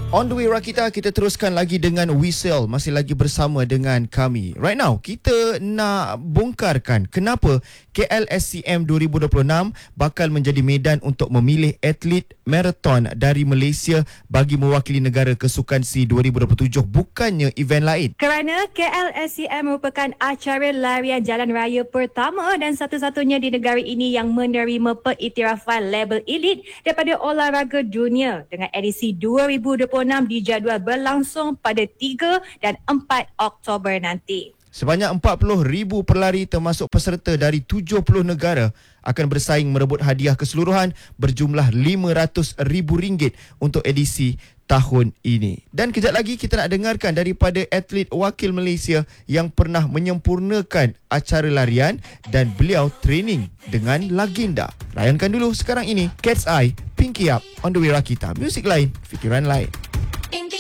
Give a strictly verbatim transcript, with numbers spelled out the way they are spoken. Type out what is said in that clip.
On the way Rakita, kita teruskan lagi dengan Whistle. Masih lagi bersama dengan kami. Right now, kita nak bongkarkan kenapa K L S C M dua ribu dua puluh enam bakal menjadi medan untuk memilih atlet marathon dari Malaysia bagi mewakili negara ke Sukan SEA dua ribu dua puluh tujuh, bukannya event lain. Kerana K L S C M merupakan acara larian jalan raya pertama dan satu-satunya di negara ini yang menerima pengiktirafan label elite daripada olahraga dunia, dengan edisi dua ribu dua puluh enam dijadual berlangsung pada tiga dan empat Oktober nanti. Sebanyak empat puluh ribu pelari termasuk peserta dari tujuh puluh negara akan bersaing merebut hadiah keseluruhan berjumlah lima ratus ribu ringgit untuk edisi tahun ini. Dan kejap lagi kita nak dengarkan daripada atlet wakil Malaysia yang pernah menyempurnakan acara larian dan beliau training dengan legenda. Layankan dulu sekarang ini Cat's Eye, Pinky Up, On The Way Rakita. Muzik lain, fikiran lain.